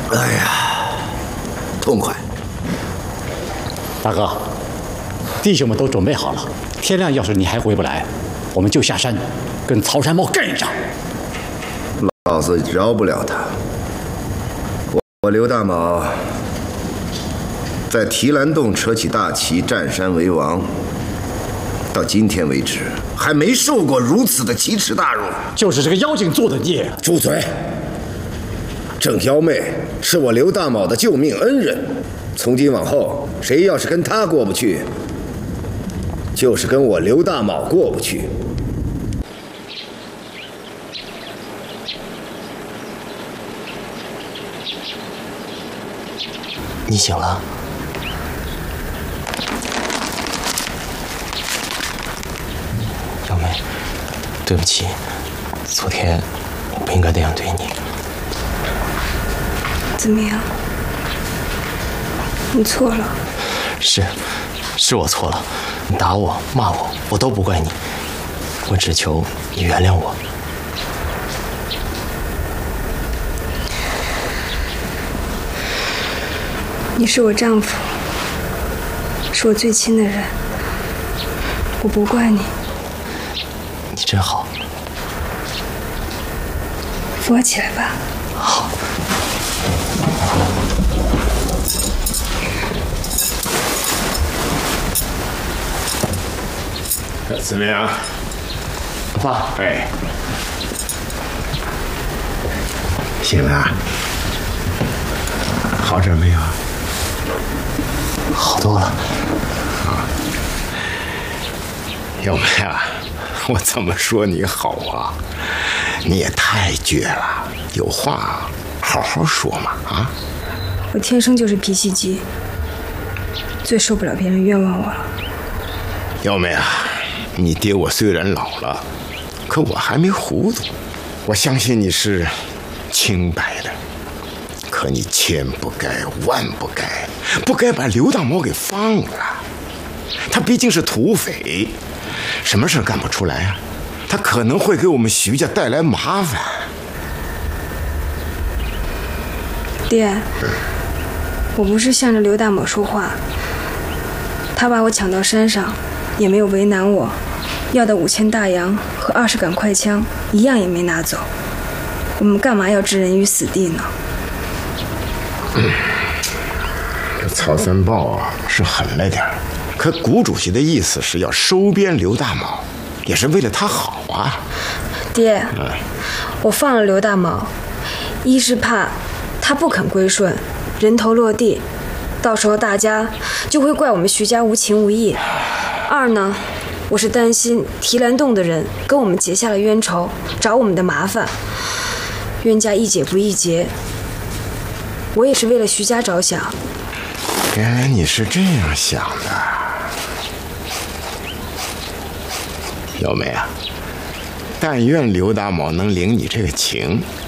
哎呀，痛快！ 大哥，弟兄们都准备好了，天亮要是你还回不来，我们就下山跟曹山猫干一仗。 老子饶不了他。我刘大卯在提篮洞扯起大旗，占山为王，到今天为止还没受过如此的奇耻大辱。 就是这个妖精做的孽。 住嘴！郑幺妹是我刘大卯的救命恩人，从今往后，谁要是跟他过不去，就是跟我刘大卯过不去。 你醒了？幺妹，对不起，昨天我不应该那样对你。 怎么样？你错了。 是我错了，你打我骂我，我都不怪你，我只求你原谅我。 你是我丈夫，是我最亲的人，我不怪你。 你真好。 扶我起来吧。 好。 怎么样？ 爸， 哎，醒了？好点没有？ 好多了。 啊，要不呀，我怎么说你好啊？你也太倔了，有话好好说嘛啊！ 我天生就是脾气急，最受不了别人冤枉我了。 幺妹啊，你爹我虽然老了，可我还没糊涂，我相信你是清白的。可你千不该万不该，不该把刘大毛给放了。他毕竟是土匪，什么事干不出来啊？他可能会给我们徐家带来麻烦。 爹，我不是向着刘大某说话，他把我抢到山上，也没有为难我，要的5000大洋和20杆快枪一样也没拿走，我们干嘛要置人于死地呢？ 曹三宝啊是狠了点，可谷主席的意思是要收编刘大卯，也是为了他好啊。 爹，我放了刘大卯，一是怕他不肯归顺，人头落地，到时候大家就会怪我们徐家无情无义；二呢，我是担心提篮洞的人跟我们结下了冤仇，找我们的麻烦，冤家宜解不宜结。我也是为了徐家着想。 原来你是这样想的，幺妹啊，但愿刘大卯能领你这个情。